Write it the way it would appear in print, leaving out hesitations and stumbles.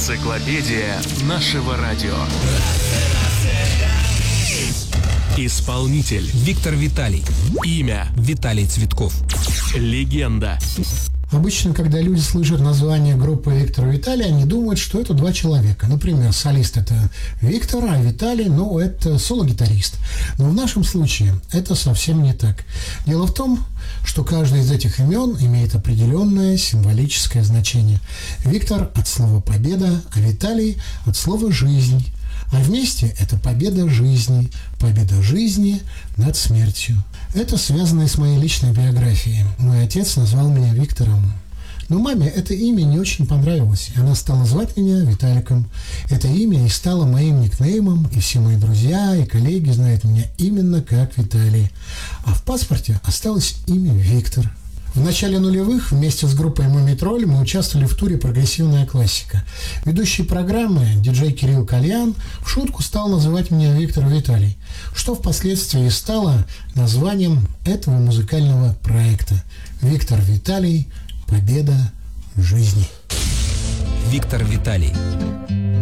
Энциклопедия нашего радио. Исполнитель Виктор Виталий. Имя Виталий Цветков. Легенда. Обычно, когда люди слышат название группы Виктора Виталий, они думают, что это два человека. Например, солист – это Виктор, а Виталий, это соло-гитарист. Но в нашем случае это совсем не так. Дело в том, что каждый из этих имен имеет определенное символическое значение. Виктор от слова «победа», а Виталий от слова «жизнь». А вместе это победа жизни над смертью. Это связано и с моей личной биографией. Мой отец назвал меня Виктором. Но маме это имя не очень понравилось, и она стала звать меня Виталиком. Это имя и стало моим никнеймом, и все мои друзья и коллеги знают меня именно как Виталий. А в паспорте осталось имя Виктор. В начале нулевых вместе с группой «Мумий-тролль» мы участвовали в туре «Прогрессивная классика». Ведущий программы, диджей Кирилл Кальян, в шутку стал называть меня Виктор Виталий, что впоследствии стало названием этого музыкального проекта. Виктор Виталий. Победа жизни. Виктор Виталий.